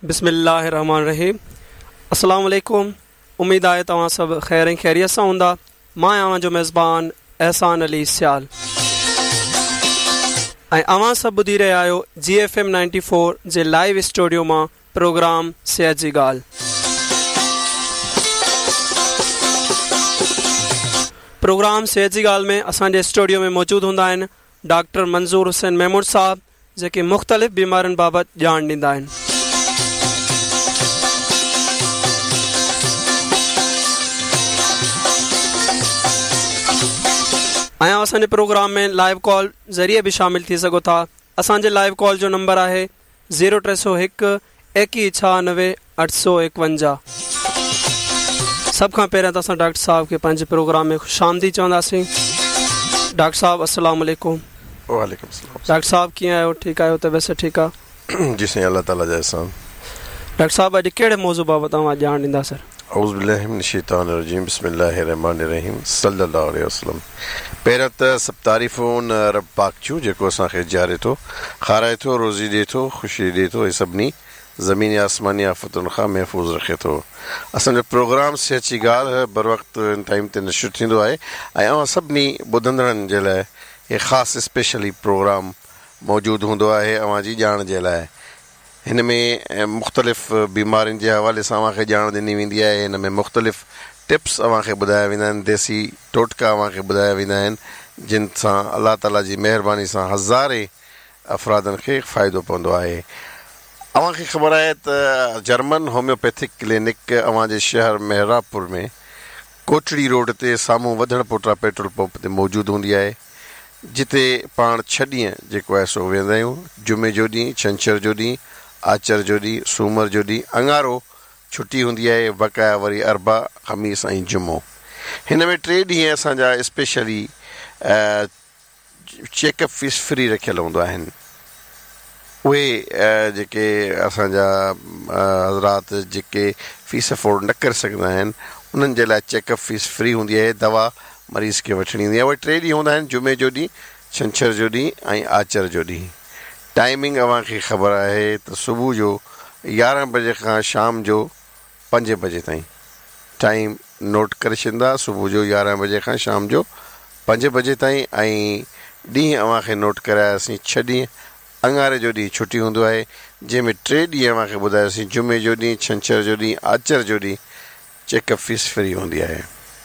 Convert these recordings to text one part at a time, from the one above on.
बिस्मिल्लाहिर्रहमानिर्रहीम। अस्सलाम वालेकुम। उम्मीद आहे तव्हां सभु ख़ैर ऐं ख़ैरियत सां हूंदा। मां आहियां जो मेज़बान एहसान अली सियाल ऐं अव्हां सभु ॿुधी रहिया आहियो GFM 94 जे लाइव स्टूडियो मां प्रोग्राम सिहत जी ॻाल्हि। प्रोग्राम सिहत जी ॻाल्हि में असांजे स्टूडियो में मौजूदु हूंदा आहिनि डॉक्टर मंज़ूर हुसैन महमूद साहब, जेके मुख़्तलिफ़ बीमारियुनि बाबति ॼाण ॾींदा आहिनि। ऐं असांजे प्रोग्राम में लाइव कॉल ज़रिए बि शामिल थी सघो था। असांजे लाइव कॉल जो नंबर आहे 0301 91 851। सभ खां पहिरियों त असां डॉक्टर साहब खे पंहिंजे प्रोग्राम में ख़ुशि आमदीद चवंदासीं। डॉक्टर साहब अस्सलाम वालेकुम। वालेकुम सलाम। डॉक्टर साहब कीअं आहियो? ठीकु आहियो? तबियत से ठीकु आहे? जी साईं, अल्लाह ताला जा एहसान। डॉक्टर साहब अॼु कहिड़े मौज़ू बाबति तव्हां ॼाण ॾींदा सर? औज़ु बिल्लाहि मिनश शैतानिर रजीम, बिस्मिल्लाहिर्रहमानिर्रहीम, सल्लल्लाहु अलैहि वसल्लम। पहिरियों त सभु तारीफ़ूं रब पाक जूं, जेको असांखे ॼारे थो, खाराए थो, रोज़ी ॾिए थो, ख़ुशी ॾिए थो, ऐं सभिनी ज़मीनी आसमानी आफ़तुनि खां महफ़ूज़ रखे थो। असांजो प्रोग्राम सिहत जी ॻाल्हि बर वक़्तु टाइम ते नशर थींदो आहे ऐं अव्हां सभिनी ॿुधंदड़नि जे लाइ हे ख़ासि स्पेशली प्रोग्राम मौजूदु हूंदो आहे अव्हां जी ॼाण जे लाइ। हिन में मुख़्तलिफ़ बीमारियुनि जे हवाले सां अव्हांखे ॼाण ॾिनी वेंदी आहे। हिन में मुख़्तलिफ़ टिप्स अव्हांखे ॿुधाया वेंदा आहिनि, देसी टोटका अव्हांखे ॿुधाया वेंदा आहिनि, जिन सां अलाह ताला जी महिरबानी सां हज़ारे अफ़रादनि खे फ़ाइदो पवंदो आहे। अव्हांखे ख़बर आहे त जर्मन होम्योपैथिक क्लिनिक अव्हांजे शहर मेहरापुर में कोटड़ी रोड ते साम्हूं वधण पोटा पेट्रोल पंप ते मौजूदु हूंदी आहे, जिते पाण 6 ॾींहं जेको आहे सो वेंदा आहियूं। जुमे जो ॾींहुं, छंछर जो ॾींहुं, आचर जो ॾींहुं, सूमर जो ॾींहुं, अंगारो छुटी हूंदी आहे, बक़ाया वरी अरबा, ख़मीस ऐं जुमो। हिन में 3 ॾींहं असांजा स्पेशली चेकअप फीस फ्री रखियल हूंदा आहिनि। उहे जेके असांजा हज़रात जेके फीस अफोर्ड न करे सघंदा आहिनि, उन्हनि जे लाइ चेकअप फीस फ्री हूंदी आहे। दवा मरीज़ खे वठणी हूंदी आहे। उहे 3 ॾींहं हूंदा आहिनि, जुमे जो ॾींहुं, छंछर जो ॾींहुं ऐं आचर जो ॾींहुं। टाइमिंग अव्हांखे ख़बर आहे त सुबुह जो 11 बजे खां शाम जो 5 बजे ताईं। टाइम नोट करे छॾींदा, सुबुह जो 11 बजे खां शाम जो 5 बजे ताईं। ऐं ॾींहुं अव्हांखे नोट करायासीं 6 ॾींहं। अंगारे जो ॾींहुं छुटी हूंदो आहे, जंहिंमें 3 ॾींहं अव्हांखे ॿुधायोसीं, जुमे जो ॾींहुं, छंछर जो ॾींहुं, आचर जो ॾींहुं चेकअप फीस फ्री हूंदी आहे।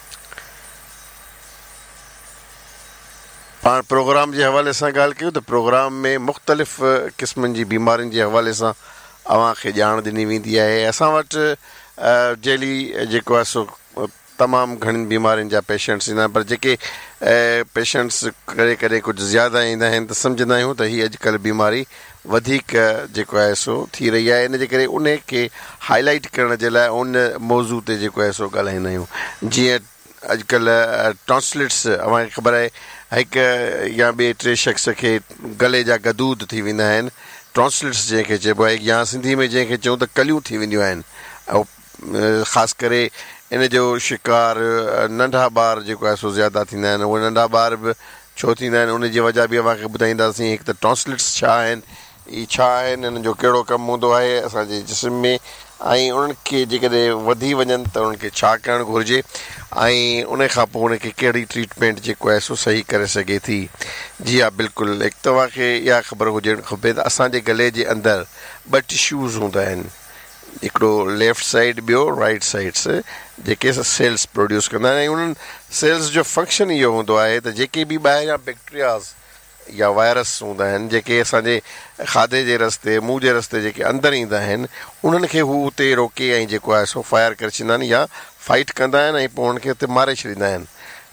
पाण प्रोग्राम जे हवाले सां ॻाल्हि कयूं त प्रोग्राम में मुख़्तलिफ़ क़िस्मनि जी बीमारियुनि जे हवाले सां अव्हांखे ॼाण ॾिनी वेंदी आहे। असां वटि डेली जेको आहे सो तमामु घणियुनि बीमारियुनि जा पेशेंट्स ईंदा आहिनि, पर जेके पेशेंट्स कॾहिं कॾहिं कुझु ज़्यादा ईंदा आहिनि त सम्झंदा आहियूं त हीअ अॼुकल्ह बीमारी वधीक जेको आहे सो थी रही आहे। इन जे करे उन खे हाईलाइट करण जे लाइ उन मौज़ू ते जेको आहे सो ॻाल्हाईंदा आहियूं। जीअं अॼुकल्ह टॉन्सिलिट्स, अव्हांखे ख़बर आहे हिकु या ॿिए 3 शख़्स खे गले जा गदूद थी वेंदा आहिनि, टॉन्सिलिट्स जंहिंखे चइबो आहे, या सिंधी में जंहिंखे चऊं त कलियूं थी वेंदियूं आहिनि। ऐं ख़ासि करे इन जो शिकार नंढा ॿार जेको आहे सो ज़्यादा थींदा आहिनि। उहे नंढा ॿार बि छो थींदा आहिनि, उन जी वजह बि अव्हांखे ॿुधाईंदासीं। हिकु त टॉन्सिलिट्स छा आहिनि, इहे छा आहिनि, इन्हनि जो कहिड़ो कमु हूंदो आहे असांजे जिस्म में, ऐं उन्हनि खे जेकॾहिं वधी वञनि त उन्हनि खे छा करणु घुरिजे, ऐं उन खां पोइ उनखे कहिड़ी ट्रीटमेंट जेको आहे सो सही करे सघे थी। जी हा, बिल्कुलु। हिकु तव्हांखे इहा ख़बर हुजणु खपे त असांजे गले जे अंदरि 2 टिश्यूज़ हूंदा आहिनि, हिकिड़ो लेफ्ट साइड, ॿियो राइट साइड्स, जेके सेल्स प्रोड्यूस कंदा आहिनि। ऐं उन्हनि सेल्स जो फंक्शन इहो हूंदो आहे त जेके बि ॿाहिरियां बैक्टीरियाज़ या वायरस हूंदा आहिनि, जेके असांजे खाधे जे रस्ते, मुंहुं जे रस्ते जेके अंदरि ईंदा आहिनि, उन्हनि खे हू उते रोके ऐं जेको आहे सो फायर करे छॾींदा आहिनि या फाइट कंदा आहिनि ऐं पोइ उन्हनि खे उते मारे छॾींदा आहिनि।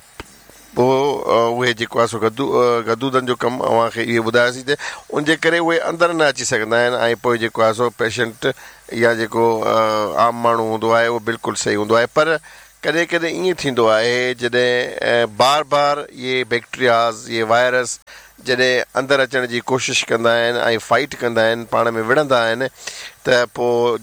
पोइ उहे जेको आहे सो गदूदनि जो कमु अव्हांखे इहो ॿुधायोसीं त उनजे करे उहे अंदरि न अची सघंदा आहिनि। ऐं पोइ जेको आहे सो पेशेंट या जेको आम माण्हू हूंदो आहे उहो बिल्कुलु सही हूंदो आहे। पर कॾहिं कॾहिं ईअं थींदो आहे जॾहिं बार बार इहे बैक्टीरियाज़, इहे वायरस जॾहिं अंदरि अचण जी कोशिशि कंदा आहिनि ऐं फाइट कंदा आहिनि, पाण में विढ़ंदा आहिनि, त पोइ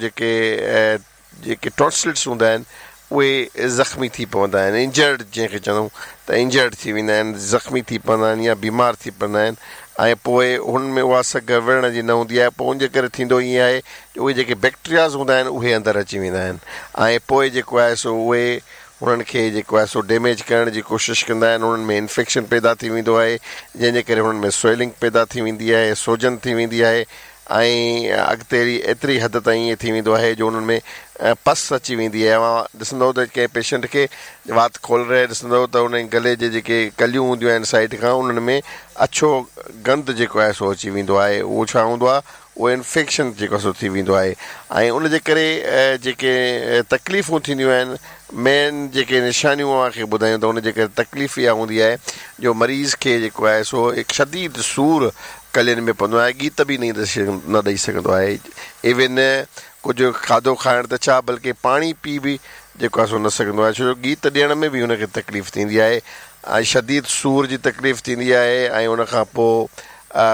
जेके टॉन्सिलिट्स हूंदा आहिनि उहे ज़ख़्मी थी पवंदा आहिनि। इंजर्ड जंहिंखे चवंदा आहियूं त इंजर्ड थी वेंदा आहिनि, ज़ख़्मी थी पवंदा आहिनि या बीमार थी पवंदा आहिनि। ऐं पोइ हुन में उहा सघ विढ़ण जी न हूंदी आहे. पोइ उनजे करे थींदो ईअं आहे उहे जेके बैक्टीरियाज़ हूंदा आहिनि उहे अंदरि अची वेंदा आहिनि ऐं पोइ जेको आहे सो उहे उन्हनि खे जेको आहे सो डैमेज करण जी कोशिशि कंदा आहिनि. उन्हनि में इन्फेक्शन पैदा थी वेंदो आहे जंहिंजे करे हुननि में स्वेलिंग पैदा थी वेंदी आहे, सोजन थी वेंदी आहे ऐं अॻिते एतिरी हद ताईं ईअं थी वेंदो आहे जो उन्हनि में पस अची वेंदी आहे. ॾिसंदव त कंहिं पेशेंट खे वात खोल रहे ॾिसंदव त उन गले जे जेके कलियूं हूंदियूं आहिनि साइड खां उन्हनि में अछो गंद जेको आहे सो अची वेंदो आहे. उहो छा हूंदो आहे, उहो इन्फेक्शन जेको सो थी वेंदो आहे ऐं उनजे करे जेके तकलीफ़ूं थींदियूं आहिनि मेन जेके निशानियूं असांखे ॿुधायूं त उनजे करे तकलीफ़ इहा हूंदी आहे जो मरीज़ खे जेको आहे सो हिकु शदीद सूर कलियुनि में पवंदो आहे, गीत बि न ॾेई सघंदो आहे. इवन कुझु खाधो खाइण त छा बल्कि पाणी पी बि जेको आहे सो न सघंदो आहे छो जो गीत ॾियण में बि हुनखे तकलीफ़ थींदी आहे ऐं शदीद सूर जी तकलीफ़ थींदी आहे ऐं उनखां पोइ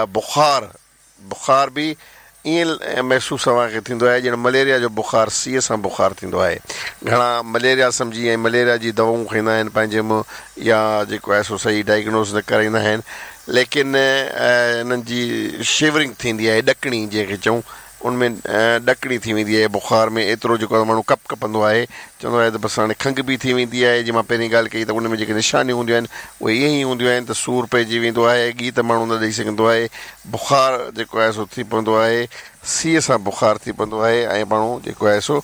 बुख़ार बि ईअं महसूसु असांखे थींदो आहे ॼण मलेरिया जो बुख़ारु सीअ सां बुख़ारु थींदो आहे. घणा मलेरिया सम्झी ऐं मलेरिया जी दवाऊं खाईंदा आहिनि पंहिंजे मुंहुं या जेको आहे सो सही डायग्नोज़ न कराईंदा आहिनि लेकिन इन्हनि जी शिवरिंग थींदी आहे, ॾकणी जंहिंखे चऊं उनमें ॾकणी थी वेंदी आहे. बुख़ार में एतिरो जेको आहे माण्हू कपंदो आहे, चवंदो आहे त बसि हाणे खंघि बि थी वेंदी आहे. जीअं मां पहिरीं ॻाल्हि कई त उन में जेके निशानियूं हूंदियूं आहिनि उहे ईअं ई हूंदियूं आहिनि त सूर पइजी वेंदो आहे, गीत माण्हू न ॾेई सघंदो आहे, बुख़ारु जेको आहे सो थी पवंदो आहे, सीअ सां बुख़ारु थी पवंदो आहे ऐं माण्हू जेको आहे सो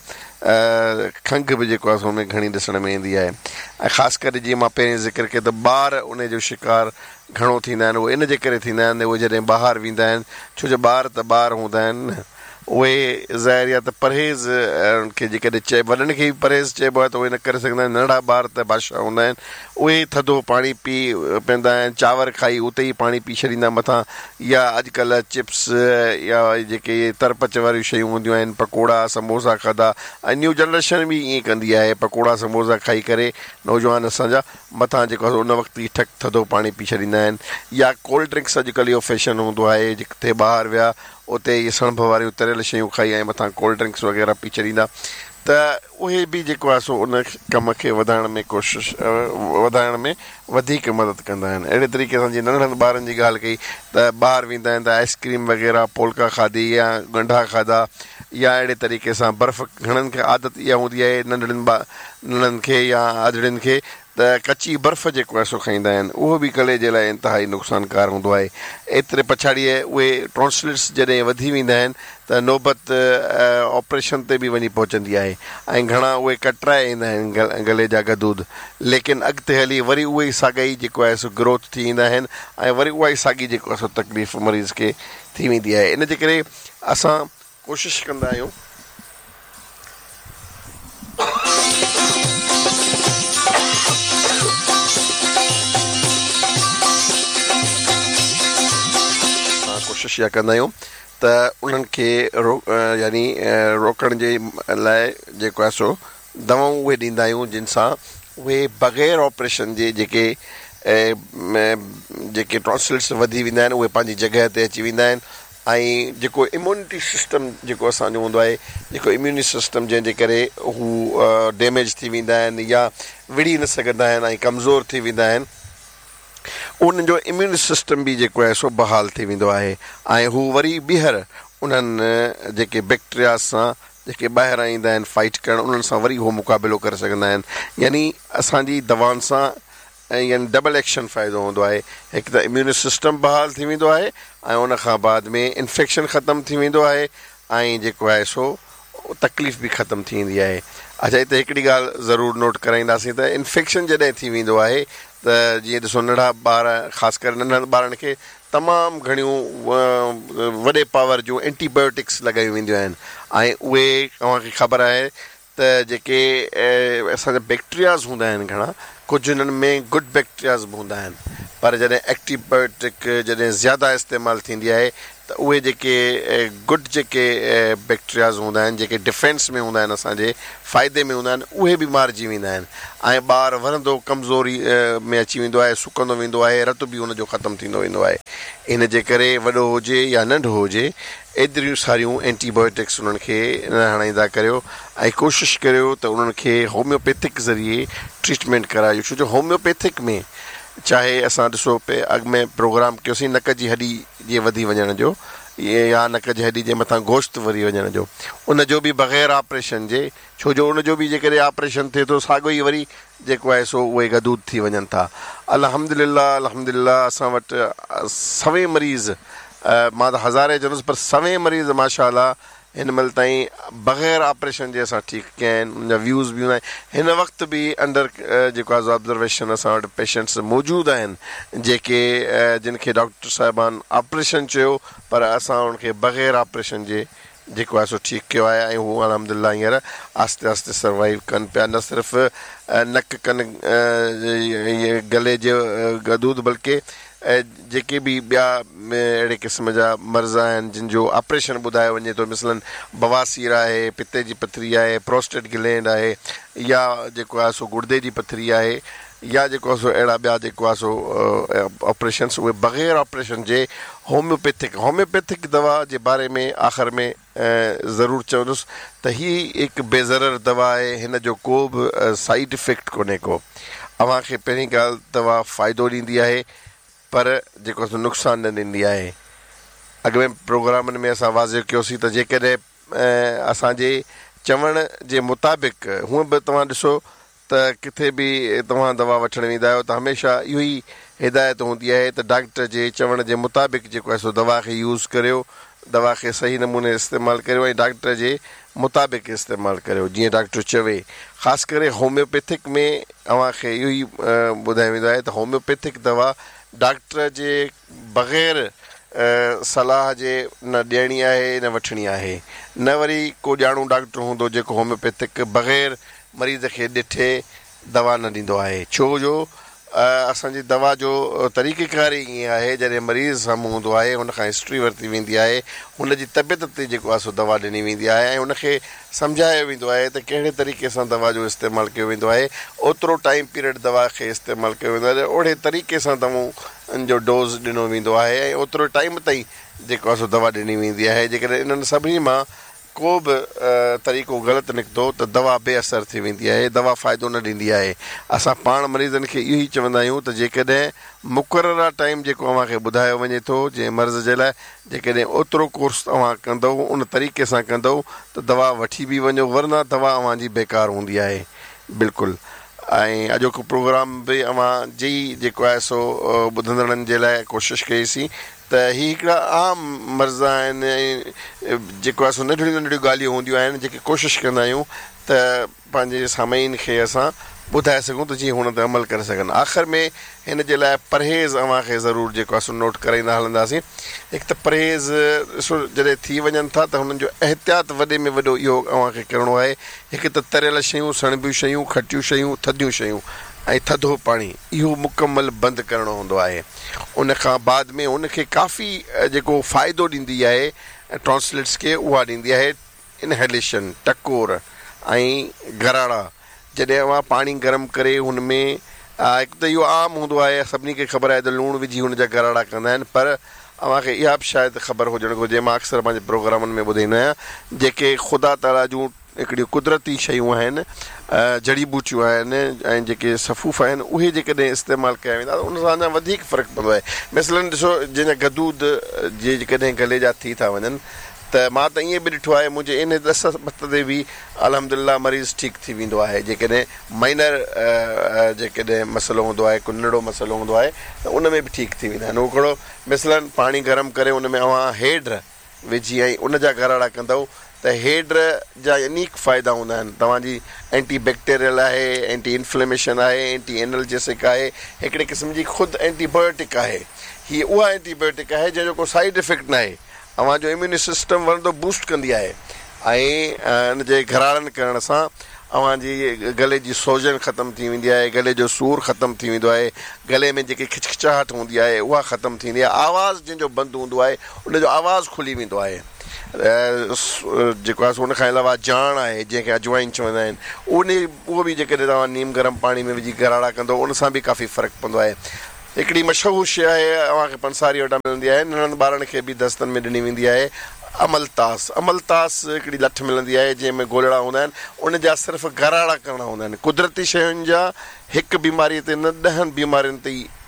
खंघि बि जेको आहे सो हुनमें घणी ॾिसण में ईंदी आहे. ऐं ख़ासि करे जीअं मां पहिरीं ज़िक्र कयो त ॿार उन जो शिकार घणो थींदा आहिनि. उहे इन जे करे थींदा आहिनि उहे जॾहिं ॿाहिरि वेंदा आहिनि छो जो ॿार त ॿार हूंदा आहिनि उहे ज़ाहिर या त परहेज़ खे जेकॾहिं वॾनि खे बि परहेज़ चइबो आहे त उहे न करे सघंदा आहिनि. नंढा ॿार त बादशाह हूंदा आहिनि, उहे थधो पाणी पी पीअंदा आहिनि, चांवर खाई उते ई पाणी पी छॾींदा मथां या अॼुकल्ह चिप्स या जेके तरपच वारियूं शयूं हूंदियूं आहिनि पकोड़ा समोसा खाधा ऐं न्यू जनरेशन बि ईअं कंदी आहे, पकोड़ा समोसा खाई करे नौजवान असांजा मथां जेको आहे उन वक़्तु ई थधो पाणी पी छॾींदा आहिनि. या कोल्ड ड्रिंक्स अॼुकल्ह इहो फैशन हूंदो आहे, जिते ॿाहिरि विया उते इहे सणभ वारियूं तरियल शयूं खाई ऐं मथां कोल्ड ड्रिंक्स वग़ैरह पी छॾींदा त उहे बि जेको आहे सो उन कम खे वधाइण में वधीक मदद कंदा आहिनि. अहिड़े तरीक़े सां जीअं नंढनि ॿारनि जी ॻाल्हि कई त ॿाहिरि वेंदा आहिनि त आइस्क्रीम वग़ैरह पोल्का खाधी या ॻंढा खाधा या अहिड़े तरीक़े सां बर्फ़ घणनि खे आदत इहा हूंदी आहे नंढड़नि खे या आजड़ियुनि खे त कची बर्फ़ जेको आहे सो खाईंदा आहिनि. उहो बि गले जे लाइ इंतिहाई नुक़सानकार हूंदो आहे. एतिरे पछाड़ीअ उहे टॉन्सिल्स जॾहिं वधी वेंदा आहिनि त नौबत ऑपरेशन ते बि वञी पहुचंदी आहे ऐं घणा उहे कटराए ईंदा आहिनि गले जा गदूद, लेकिन अॻिते हली वरी उहे ई साॻई जेको आहे सो ग्रोथ थी ईंदा आहिनि ऐं वरी उहा ई साॻी जेको आहे सो तकलीफ़ मरीज़ खे थी वेंदी आहे. इन जे करे असां कोशिशि कंदा आहियूं इहा कंदा आहियूं त उन्हनि खे यानी रोकण जे लाइ जेको आहे सो दवाऊं उहे ॾींदा आहियूं जिन सां उहे बग़ैर ऑपरेशन जे जेके टॉन्सिल्स वधी वेंदा आहिनि उहे पंहिंजी जॻह ते अची वेंदा आहिनि ऐं जेको इम्यूनिटी सिस्टम जेको असांजो हूंदो आहे, जेको इम्यूनी सिस्टम जंहिंजे करे हू डैमेज थी वेंदा आहिनि या विड़ी न सघंदा आहिनि ऐं कमज़ोर थी वेंदा आहिनि, उन्हनि जो इम्यून सिस्टम बि जेको आहे सो बहाल थी वेंदो आहे ऐं हू वरी ॿीहर उन्हनि जेके बैक्टीरिया सां जेके ॿाहिरां ईंदा आहिनि फाइट करणु उन्हनि सां वरी उहो मुक़ाबिलो करे सघंदा आहिनि. यानी असांजी दवाउनि सां यानी डबल एक्शन फ़ाइदो हूंदो आहे. हिकु त इम्यून सिस्टम बहाल थी वेंदो आहे ऐं उनखां बाद में इन्फेक्शन ख़तमु थी वेंदो आहे ऐं जेको आहे सो तकलीफ़ बि ख़तमु थी वेंदी आहे. अच्छा, हिते हिकिड़ी ॻाल्हि ज़रूरु नोट कराईंदासीं त इन्फेक्शन जॾहिं थी वेंदो आहे त जीअं ॾिसो नंढा ॿार ख़ासि करे नंढनि ॿारनि खे तमामु घणियूं वॾे पावर जूं एंटीबायोटिक्स लॻायूं वेंदियूं आहिनि ऐं उहे तव्हांखे ख़बर आहे त जेके असांजा बैक्टीरियाज़ हूंदा आहिनि घणा कुझु हिननि में गुड बैक्टीरियाज़ बि हूंदा आहिनि, पर जॾहिं एंटीबायोटिक जॾहिं ज़्यादा इस्तेमालु थींदी आहे त उहे जेके गुड जेके बैक्टीरियाज़ हूंदा आहिनि जेके डिफेंस में हूंदा आहिनि असांजे फ़ाइदे में हूंदा आहिनि उहे बि मारिजी वेंदा आहिनि ऐं ॿारु वरंदो कमज़ोरी में अची वेंदो आहे, सुकंदो वेंदो आहे, रतु बि हुनजो ख़तमु थींदो वेंदो आहे. इन जे करे वॾो हुजे या नंढो हुजे एतिरियूं सारियूं एंटीबायोटिक्स उन्हनि खे न हणाईंदा करियो ऐं कोशिशि करियो त उन्हनि खे होम्योपैथिक ज़रिए ट्रीटमेंट करायो, छो जो होम्योपैथिक में चाहे असां ॾिसो पे अॻु में प्रोग्राम कयोसीं नक जी हॾी जे वधी वञण जो या नक जी हॾी जे मथां गोश्त वधी वञण जो, उनजो बि बग़ैर ऑपरेशन जे, छो जो उनजो बि जेकॾहिं ऑपरेशन थिए थो साॻियो ई वरी जेको आहे सो उहे गदूद थी वञनि था। अल्हम्दुलिल्लाह अल्हम्दुलिल्लाह असां वटि सवें मरीज़, मां त हज़ारे चवंदुसि पर सवें मरीज़ माशाअल्लाह हिन महिल ताईं बग़ैर ऑपरेशन जे असां ठीकु कया आहिनि। उनजा व्यूज़ बि हूंदा आहिनि। हिन वक़्तु बि अंडर जेको आहे ऑब्ज़र्वेशन असां वटि पेशेंट्स मौजूदु आहिनि जेके जिन खे डॉक्टर साहिबान ऑपरेशन चयो पर असां उनखे बग़ैर ऑपरेशन जे जेको आहे सो ठीकु कयो आहे ऐं हू अल्हम्दुलिल्लाह हींअर आहिस्ते आहिस्ते सर्वाइव कनि पिया। न सिर्फ़ु नक कनि गले जो गदूद बल्कि जेके बि ॿिया अहिड़े क़िस्म जा मर्ज़ आहिनि जिन जो ऑपरेशन ॿुधायो वञे थो, मिसलन बवासीर आहे, पिते जी पथरी आहे, प्रोस्टेट ग्लैंड आहे, या जेको आहे सो गुर्दे जी पथरी आहे, या जेको आहे सो अहिड़ा ॿिया जेको आहे सो ऑपरेशन्स उहे बग़ैर ऑपरेशन जे होम्योपैथिक दवा जे बारे में आख़िर में ज़रूरु चवंदुसि त हीअ हिकु बेज़रर दवा आहे। हिन जो को बि साइड इफ़ेक्ट कोन्हे को। अव्हांखे पहिरीं ॻाल्हि दवा फ़ाइदो ॾींदी आहे पर जेको सो नुक़सानु न ॾींदी आहे। अॻु में प्रोग्रामनि में असां वाज़िह कयोसीं त जेकॾहिं असांजे चवण जे मुताबिक़ हूअं बि तव्हां ॾिसो त किथे बि तव्हां दवा वठणु वेंदा आहियो त हमेशह इहो ई हिदायत हूंदी आहे त डॉक्टर जे चवण जे मुताबिक़ जेको आहे सो दवा खे यूज़ करियो, दवा खे सही नमूने इस्तेमालु करियो ऐं डॉक्टर जे मुताबिक़ इस्तेमालु करियो जीअं डॉक्टर चवे। ख़ासि करे होम्योपैथिक में अव्हांखे इहो ई ॿुधायो वेंदो आहे त होम्योपैथिक दवा डॉक्टर जे बग़ैर सलाह जे न ॾियणी आहे न वठणी आहे। न वरी को ॼाणू डॉक्टर हूंदो जेको होम्योपैथिक बग़ैर मरीज़ खे ॾिठे दवा न ॾींदो आहे। छो जो असांजी दवा जो तरीक़ेकार ई ईअं आहे जॾहिं मरीज़ साम्हूं हूंदो आहे हुनखां हिस्ट्री वरिती वेंदी आहे, हुनजी तबियत ते जेको आहे सो दवा ॾिनी वेंदी आहे ऐं हुनखे सम्झायो वेंदो आहे त कहिड़े तरीक़े सां दवा जो इस्तेमालु कयो वेंदो आहे, ओतिरो टाइम पीरियड दवा खे इस्तेमालु कयो वेंदो आहे, ओड़े तरीक़े सां दवाउनि जो डोज़ ॾिनो वेंदो आहे ऐं ओतिरो टाइम ताईं जेको आहे सो दवा ॾिनी वेंदी आहे। जेकॾहिं इन्हनि सभिनी मां को बि तरीक़ो ग़लति निकितो त दवा बेअसर थी वेंदी आहे, दवा फ़ाइदो न ॾींदी आहे। असां पाण मरीज़नि खे इहो ई चवंदा आहियूं त जेकॾहिं मुक़ररु टाइम जेको अव्हांखे ॿुधायो वञे थो जंहिं मर्ज़ जे लाइ, जेकॾहिं ओतिरो कोर्स तव्हां कंदव उन तरीक़े सां कंदव त दवा वठी बि वञो, वरना दवा अव्हांजी बेकार हूंदी आहे बिल्कुलु। ऐं अॼोको प्रोग्राम बि अव्हां जी जेको आहे सो ॿुधंदड़नि जे लाइ कोशिशि कईसीं त हीअ हिकिड़ा आम मर्ज़ आहिनि ऐं जेको आहे सो नंढियूं नंढियूं ॻाल्हियूं हूंदियूं आहिनि जेके कोशिशि कंदा आहियूं त पंहिंजे सामाईन खे असां ॿुधाए सघूं त जीअं हुन ते अमल करे सघनि। आख़िर में हिन जे लाइ परहेज़ अव्हांखे ज़रूरु जेको आहे सो नोट कराईंदा हलंदासीं। हिकु त परहेज़ ॾिसो जॾहिं थी वञनि था त हुननि जो एहतियात वॾे में वॾो इहो अव्हांखे करिणो आहे। हिकु त तरियल शयूं, सणबियूं शयूं, खटियूं शयूं, थधियूं शयूं ऐं थधो पाणी इहो मुकमल बंदि करिणो हूंदो आहे। उन खां बाद में उनखे काफ़ी जेको फ़ाइदो ॾींदी आहे टॉन्सिलेट्स खे, उहा ॾींदी आहे इनहेलेशन, टकोर ऐं गराड़ा। जॾहिं अव्हां पाणी गरम करे हुन में हिकु त इहो आम हूंदो आहे, सभिनी खे ख़बर आहे त लूणु विझी हुन जा गराड़ा कंदा आहिनि, पर अव्हांखे इहा बि शायदि ख़बर हुजणु घुरिजे, मां अक्सर पंहिंजे प्रोग्रामनि में ॿुधाईंदो आहियां, जेके ख़ुदा ताला जूं हिकिड़ियूं कुदरती शयूं आहिनि, जड़ी बूटियूं आहिनि ऐं जेके सफ़ूफ़ आहिनि, उहे जेकॾहिं इस्तेमालु कया वेंदा त उन सां अञा वधीक फ़र्क़ु पवंदो आहे। मिसलन ॾिसो जंहिंजा गदूद जे जेकॾहिं गले जा थी था वञनि त मां त ईअं बि ॾिठो आहे मुंहिंजे इन दस मत ते बि अल्हम्दुलिल्लाह मरीज़ ठीकु थी वेंदो आहे। जेकॾहिं माइनर जेकॾहिं मसइलो हूंदो आहे, को नंढो मसइलो हूंदो आहे त उन में बि ठीकु थी वेंदा आहिनि। हिकिड़ो मिसलन पाणी गरम करे उन में अव्हां हेड विझी ऐं उन जा गराड़ा कंदव त हेड जा अनेक फ़ाइदा हूंदा आहिनि। तव्हांजी एंटी बैक्टीरियल आहे, एंटी इन्फ्लेमेशन आहे, एंटी एनर्जेसिक आहे, हिकिड़े क़िस्म जी ख़ुदि एंटीबायोटिक आहे। हीअ उहा एंटीबायोटिक आहे जंहिंजो को साइड इफेक्ट न आहे, अव्हांजो इम्यून सिस्टम वणंदो बूस्ट कंदी आहे ऐं इन जे गराड़नि करण सां अव्हांजी गले जी सोजन ख़तमु थी वेंदी आहे, गले जो सूरु ख़तमु थी वेंदो आहे, गले में जेकी खिचखिचाहट हूंदी आहे उहा ख़तमु थींदी आहे, आवाज़ु जंहिंजो बंदि हूंदो आहे उनजो आवाज़ु खुली वेंदो आहे। जेको आहे उन खां अलावा जाण आहे जंहिंखे अजवाइन चवंदा आहिनि, उहो बि जेकॾहिं तव्हां नीम गरम पाणी में विझी गराड़ा कंदो उन सां बि काफ़ी फ़र्क़ु पवंदो आहे। हिकिड़ी मशहूरु शइ आहे, अव्हांखे पंसारी वटां मिलंदी आहे, नंढनि ॿारनि खे बि दस्तनि में ॾिनी वेंदी आहे, अमलतास। अमलतास हिकिड़ी लठ मिलंदी आहे जंहिंमें गोलड़ा हूंदा आहिनि, उन जा सिर्फ़ु गराड़ा करणा हूंदा आहिनि। कुदरती शयुनि जा हिकु बीमारीअ ते न 10 बीमारियुनि ते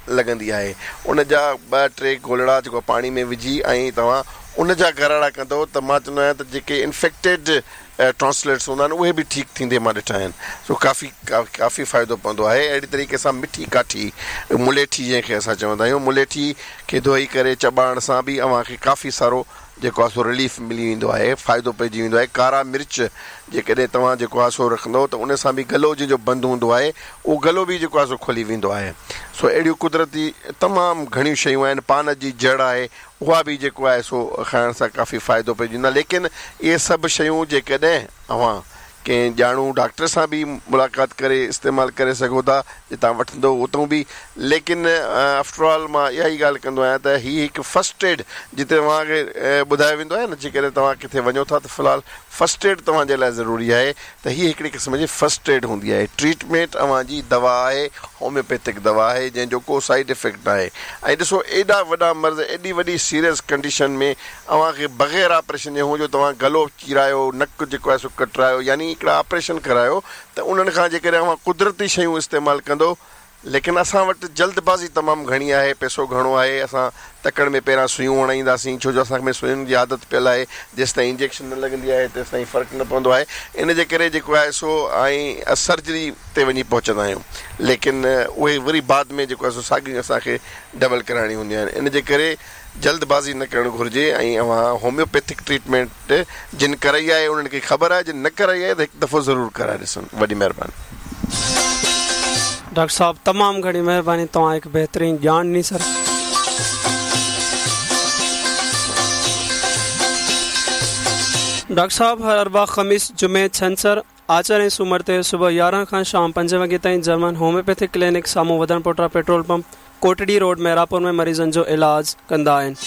लॻंदी आहे। उन जा 2-3 गोलड़ा जेको पाणी में विझी ऐं तव्हां उन जा गराड़ा कंदो त मां चवंदो आहियां त जेके इन्फेक्टेड ट्रांसलेट्स हूंदा आहिनि उहे बि ठीकु थींदे मां ॾिठा आहिनि। सो काफ़ी फ़ाइदो पवंदो आहे। अहिड़ी तरीक़े सां मिठी काठी मुलेठी जंहिंखे असां चवंदा आहियूं, मुलेठी खे धोई करे चॿाइण सां बि अव्हांखे काफ़ी सारो जेको आहे सो रिलीफ मिली वेंदो आहे, फ़ाइदो पइजी वेंदो आहे। कारा मिर्च जेकॾहिं तव्हां जेको आहे सो रखंदो त उन सां बि गलो जंहिंजो बंदि हूंदो आहे उहो गलो बि जेको आहे सो खुली वेंदो आहे। सो अहिड़ियूं कुदरती तमामु घणियूं शयूं आहिनि। पान जी जड़ आहे, उहा बि जेको आहे सो खाइण सां काफ़ी फ़ाइदो पइजी वेंदो आहे। लेकिन इहे सभु शयूं जेकॾहिं अव्हां कंहिं ॼाणू डॉक्टर सां बि मुलाक़ात करे इस्तेमालु करे सघो था जितां वठंदो उतां बि। लेकिन आफ्टरऑल मां इहा ई ॻाल्हि कंदो आहियां त हीअ हिकु फस्ट एड जिते तव्हांखे ॿुधायो वेंदो आहे न, जेकॾहिं तव्हां किथे वञो था त फ़िलहालु फस्ट एड तव्हांजे लाइ ज़रूरी आहे। त हीअ हिकिड़ी क़िस्म जी फस्ट एड हूंदी आहे। ट्रीटमेंट अव्हांजी दवा आहे, होम्योपैथिक दवा आहे जंहिंजो को साइड इफेक्ट आहे। ऐं ॾिसो एॾा वॾा मर्ज़, एॾी वॾी सीरियस कंडीशन में अव्हांखे बग़ैर ऑपरेशन जे हूं जो तव्हां गलो चीरायो, नक जेको आहे सो कटरायो, यानी हिकिड़ा ऑपरेशन करायो, त उन्हनि खां जेकॾहिं अव्हां कुदरती शयूं इस्तेमालु कंदो। लेकिन असां वटि जल्दबाज़ी तमामु घणी आहे, पैसो घणो आहे। असां तकड़ि में पहिरां सुयूं हणाईंदासीं छो जो असांखे सुयुनि जी आदत पियल आहे। जेसिताईं इंजेक्शन न लॻंदी आहे तेसिताईं फ़र्क़ु न पवंदो आहे। इन जे करे जेको आहे सो ऐं सर्जरी ते वञी पहुचंदा आहियूं। लेकिन उहे वरी बाद में जेको आहे सो साॻियूं असांखे डबल कराइणी हूंदियूं आहिनि। इन जे करे जल्दबाज़ी न करणु घुरिजे ऐं अव्हां होम्योपैथिक ट्रीटमेंट जिन कराई आहे उन्हनि खे ख़बर आहे, जिन न कराई आहे त हिकु दफ़ो ज़रूरु कराए ॾिसनि। वॾी महिरबानी। डॉक्टर साहब तमामु घणी महिरबानी, तव्हां हिकु बहितरीनु ॼाण ॾिनी सर। डॉक्टर साहब हर अरबा ख़मीस जुमे छंछर आचर ऐं सूमर ते सुबुह 11 खां शाम 5 वॻे ताईं जर्मन होम्योपैथिक क्लिनिक साम्हूं वधण पोटा petrol pump Kotri road Mairapur में मरीज़नि जो इलाज कंदा आहिनि।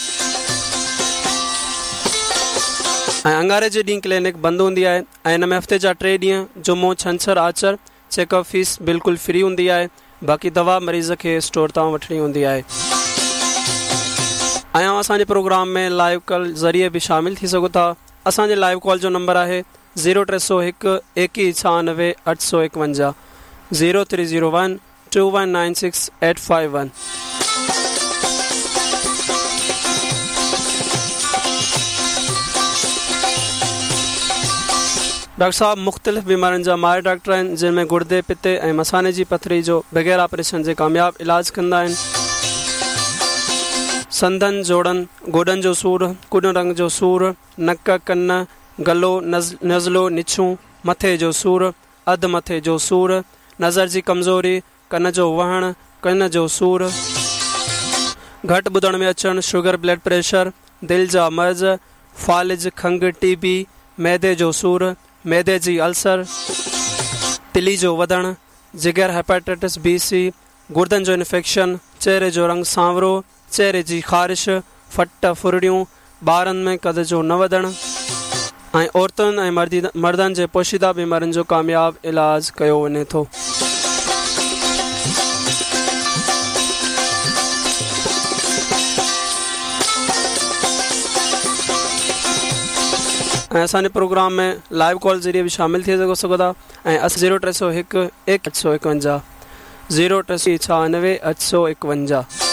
ऐं अंगारे जे ॾींहुं क्लिनिक बंदि हूंदी आहे ऐं हिन में हफ़्ते जा 3 ॾींहं जुमो छंछर आचर चेकअप फीस बिल्कुलु फ्री हूंदी आहे। बाक़ी दवा मरीज़ खे स्टोर तां वठणी हूंदी आहे। ऐं असांजे प्रोग्राम में लाइव कॉल ज़रिए बि शामिलु थी सघो था। असांजे लाइव कॉल जो नंबर आहे 0301 9196 851 0301 2196 851। डॉक्टर साहब मुख़्तलिफ़ बीमारियुनि जा माहिर डॉक्टर आहिनि जिनमें गुर्दे, पिते ऐं मसाने जी पथरी जो बग़ैर ऑपरेशन जे कामयाब इलाज कंदा आहिनि। संदनि, जोड़नि, गोॾनि जो सूरु, कुॾ रंग जो सूरु, नक, कन, गलो, नज़लो, निछूं, मथे जो सूरु, अधु मथे जो सूरु, नज़र जी कमज़ोरी, कन जो वहण, कन जो सूरु, घटि ॿुधण में अचणु, शुगर, ब्लड प्रेशर, दिलि जा मर्ज़, फालिज, खंघि, TB, मैदे जो सूरु, मैदे जी अल्सर, तिली जो वधणु, जिगर, हेपेटाइटिस B-C, गुर्दनि जो इन्फेक्शन, चेहरे जो रंग सांवरो, चेहरे जी ख़ारिश, फट, फुरड़ियूं, ॿारनि में कद जो न वधणु ऐं औरतुनि ऐं मर्दनि जे पोशीदा बीमारियुनि जो कामयाब इलाज कयो वञे थो। ऐं असांजे प्रोग्राम में लाइव कॉल ज़रिए बि शामिलु थी सघो था। ऐं 0301 1851 0396 851।